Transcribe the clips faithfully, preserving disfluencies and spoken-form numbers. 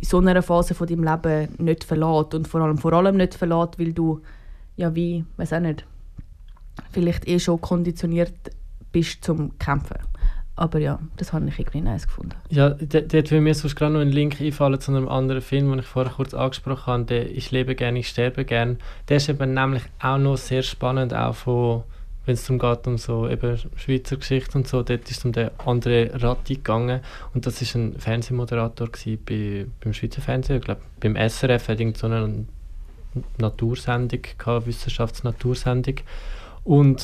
in so einer Phase von deinem Leben nicht verlässt. Und vor allem, vor allem nicht verlässt, weil du, ja wie, weiß auch nicht, vielleicht eh schon konditioniert bist zum Kämpfen. Aber ja, das habe ich irgendwie nice gefunden. Ja, dort würde mir sonst gerade noch ein Link einfallen zu einem anderen Film, den ich vorher kurz angesprochen habe, der «Ich lebe gern, ich sterbe gern». Der ist eben nämlich auch noch sehr spannend, auch von, wenn es darum geht, um so eben Schweizer Geschichte und so. Dort ist es um den André Ratti gegangen und das war ein Fernsehmoderator bei, beim Schweizer Fernsehen. Ich glaube, beim S R F hat irgend so eine Natursendung gehabt, Wissenschafts-Natursendung. Und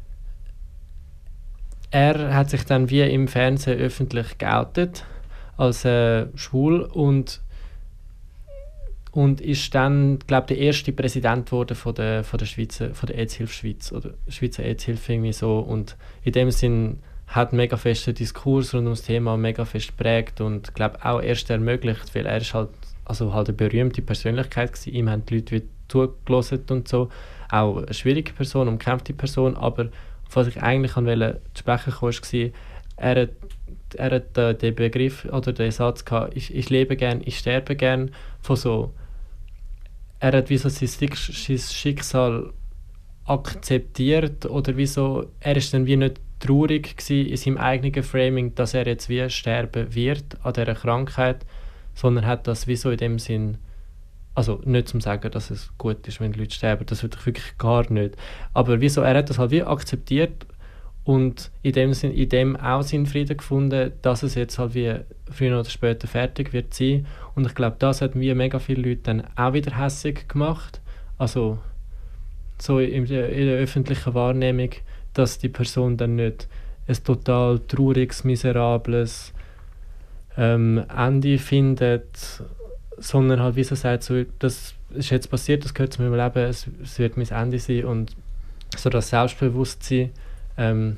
er hat sich dann wie im Fernsehen öffentlich geoutet als äh, schwul und, und ist dann, glaube ich, der erste Präsident geworden von der, von der Schweizer, von der AIDS-Hilfe Schweiz oder Schweizer AIDS-Hilfe irgendwie so. Und in dem Sinn hat mega festen Diskurs rund um das Thema mega fest geprägt und glaube auch erst ermöglicht, weil er ist halt, also halt eine berühmte Persönlichkeit gewesen. Ihm haben die Leute wie zugelassen und so. Auch eine schwierige Person, umkämpfte Person, aber was ich eigentlich an wollte sprechen kam, war, er hat, er hat äh, den Begriff oder den Satz gehabt, ich, ich lebe gern, ich sterbe gern, von so, er hat wie so sein, sein Schicksal akzeptiert oder wie so, er ist dann wie nicht traurig gewesen in seinem eigenen Framing, dass er jetzt wie sterben wird an dieser Krankheit, sondern hat das wie so in dem Sinn, also nicht zum sagen, dass es gut ist, wenn die Leute sterben, das würde ich wirklich gar nicht. Aber wieso, er hat das halt wie akzeptiert und in dem Sinn, in dem auch seinen Frieden gefunden, dass es jetzt halt wie früher oder später fertig wird sein. Und ich glaube, das hat wie mega viele Leute dann auch wieder hässig gemacht. Also so in der, in der öffentlichen Wahrnehmung, dass die Person dann nicht ein total trauriges, miserables ähm, Ende findet, sondern halt wie so sagt, so, das ist jetzt passiert, das gehört zu meinem Leben, es, es wird mein Ende sein und so das Selbstbewusstsein ähm,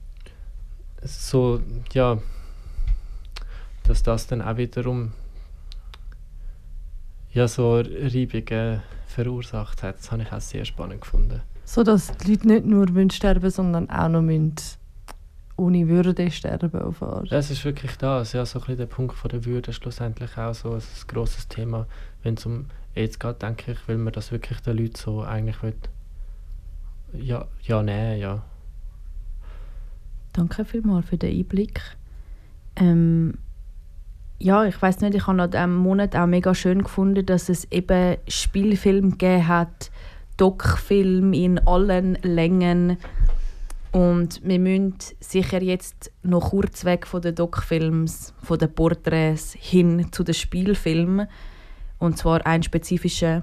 so, ja, dass das dann auch wiederum ja, so Reibungen verursacht hat, das habe ich auch sehr spannend gefunden. So, dass die Leute nicht nur sterben, sondern auch noch ohne Würde sterben auf Art. Das ist wirklich das, ja, so ein bisschen der Punkt von der Würde schlussendlich auch so ein grosses Thema. Wenn es um AIDS geht, denke ich, will man das wirklich den Leuten so eigentlich will, ja, ja, nein, ja. Danke vielmals für den Einblick. Ähm, ja, ich weiss nicht, ich habe an diesem Monat auch mega schön gefunden, dass es eben Spielfilme gegeben hat, Doc-Film in allen Längen. Und wir müssen sicher jetzt noch kurz weg von den Doc-Films, von den Porträts hin zu den Spielfilmen. Und zwar einen spezifischen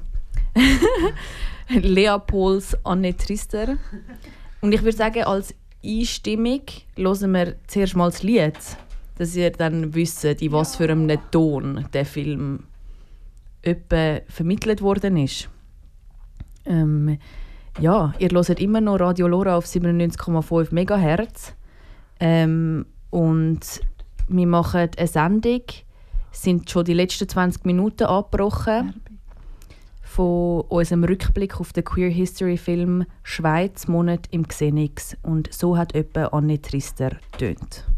Leopolds Anne Trister. Und ich würde sagen, als Einstimmung hören wir zuerst mal das Lied, dass ihr dann wisst, in was für einem Ton der Film etwa vermittelt worden ist. Ähm, Ja, ihr hört immer noch Radio Lora auf siebenundneunzig Komma fünf Megahertz. Ähm, und wir machen eine Sendung. Es sind schon die letzten zwanzig Minuten abgebrochen von unserem Rückblick auf den Queer History Film «Schweiz, Monat im Xenix». Und so hat etwa Anne Trister getönt.